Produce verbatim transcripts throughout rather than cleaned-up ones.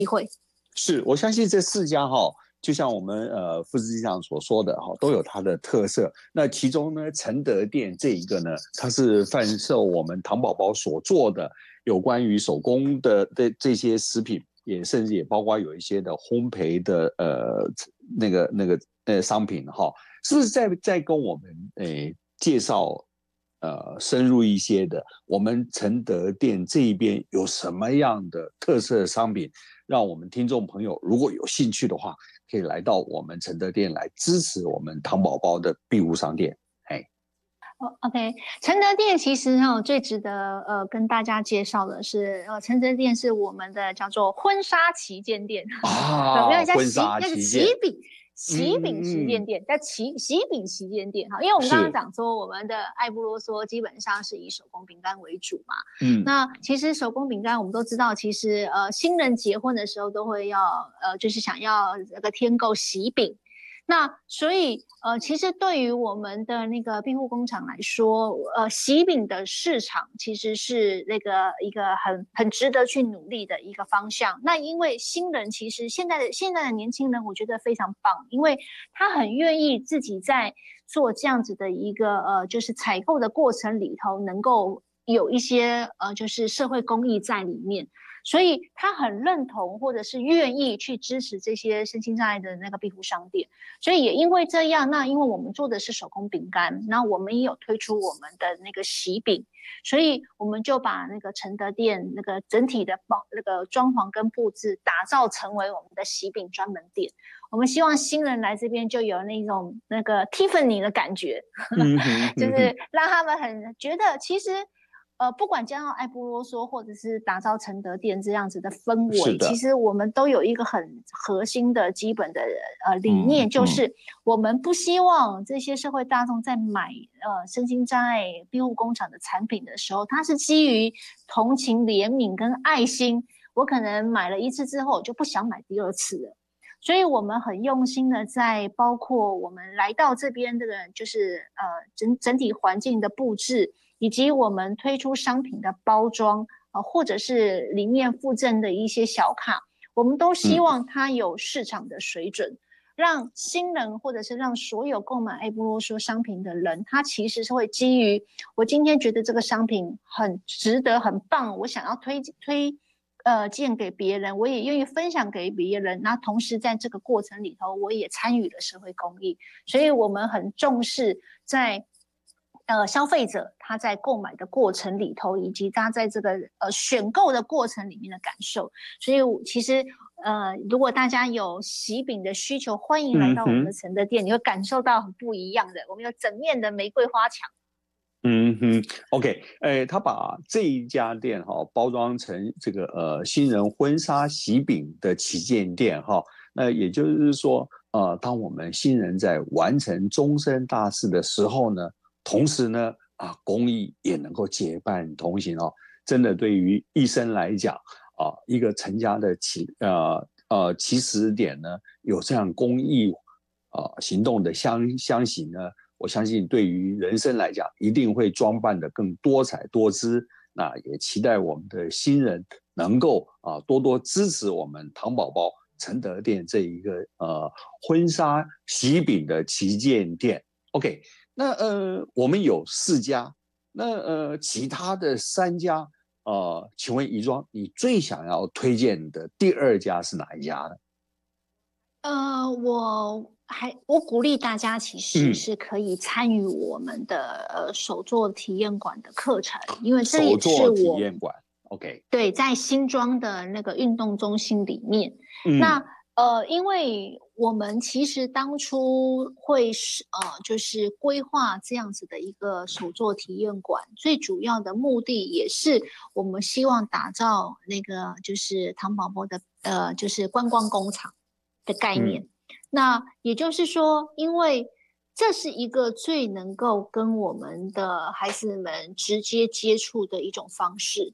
是，我相信这四家哈、哦，就像我们呃副执行长所说的哈、哦，都有它的特色。那其中呢，承德店这一个呢，它是贩售我们糖宝宝所做的有关于手工的的这些食品，也甚至也包括有一些的烘焙的呃那个那个呃商品哈、哦，是不是在在跟我们诶介绍？呃，深入一些的，我们承德店这一边有什么样的特色商品，让我们听众朋友如果有兴趣的话，可以来到我们承德店来支持我们糖宝宝的庇护商店。哎， 哦 ，OK， 承德店其实哈、哦、最值得呃跟大家介绍的是，呃，承德店是我们的叫做婚纱旗舰店啊，没有啊， 叫喜， 婚纱那是旗舰， 喜饼。喜饼旗舰嗯嗯， 店叫喜喜饼旗舰店哈，因为我们刚刚是， 讲说我们的爱不啰嗦基本上是以手工饼干为主嘛， 嗯， 那其实手工饼干我们都知道，其实呃新人结婚的时候都会要呃就是想要那个添购喜饼，那所以呃，其实对于我们的那个庇护工厂来说，呃，喜饼的市场其实是那个一个很很值得去努力的一个方向。那因为新人其实现在的现在的年轻人，我觉得非常棒，因为他很愿意自己在做这样子的一个呃，就是采购的过程里头，能够有一些呃，就是社会公益在里面。所以他很认同，或者是愿意去支持这些身心障碍的那个庇护商店。所以也因为这样，那因为我们做的是手工饼干，那我们也有推出我们的那个喜饼，所以我们就把那个承德店那个整体的包那个装潢跟布置打造成为我们的喜饼专门店。我们希望新人来这边就有那种那个 Tiffany 的感觉， 嗯哼， 就是让他们很觉得其实。呃，不管加上爱不啰嗦，或者是打造承德店这样子的氛围，其实我们都有一个很核心的基本的呃理念，就是我们不希望这些社会大众在买呃身心障碍庇护工厂的产品的时候，它是基于同情、怜悯跟爱心。我可能买了一次之后，我就不想买第二次了。所以我们很用心的在包括我们来到这边这个就是呃整整体环境的布置。以及我们推出商品的包装，呃，或者是里面附赠的一些小卡，我们都希望它有市场的水准，嗯、让新人或者是让所有购买爱不啰嗦商品的人，他其实是会基于我今天觉得这个商品很值得、很棒，我想要推推呃荐给别人，我也愿意分享给别人。那同时在这个过程里头，我也参与了社会公益，所以我们很重视在。呃，消费者他在购买的过程里头，以及他在这个呃选购的过程里面的感受，所以其实呃，如果大家有喜饼的需求，欢迎来到我们的承德店，嗯、你会感受到很不一样的。我们有整面的玫瑰花墙。 嗯哼 ，OK， 哎，他把这一家店哈、哦、包装成这个呃新人婚纱喜饼的旗舰店哈、哦，那也就是说，呃，当我们新人在完成终身大事的时候呢。同时呢，啊，公益也能够结伴同行哦。真的，对于一生来讲，啊，一个成家的起呃呃起始点呢，有这样公益啊行动的相相行呢，我相信对于人生来讲，一定会装扮得更多彩多姿。那也期待我们的新人能够啊多多支持我们糖宝宝承德店这一个呃婚纱喜饼的旗舰店。OK。那呃，我们有四家，那呃，其他的三家，呃，请问怡庄，你最想要推荐的第二家是哪一家呢？ 呃，我还我鼓励大家其实是可以参与我们的、嗯、呃手作体验馆的课程，因为这也是我手作体验馆 ，OK， 对，在新庄的那个运动中心里面， 嗯， 那。呃，因为我们其实当初会是呃，就是规划这样子的一个手作体验馆，最主要的目的也是我们希望打造那个就是糖宝宝的呃，就是观光工厂的概念。嗯、那也就是说，因为这是一个最能够跟我们的孩子们直接接触的一种方式。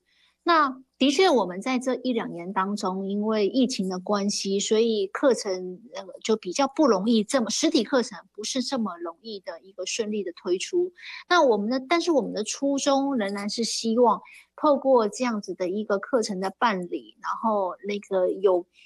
那的确，我们在这一两年当中，因为疫情的关系，所以课程呃就比较不容易这么实体课程不是这么容易的一个顺利的推出。那我们的，但是我们的初衷仍然是希望透过这样子的一个课程的办理，然后那个有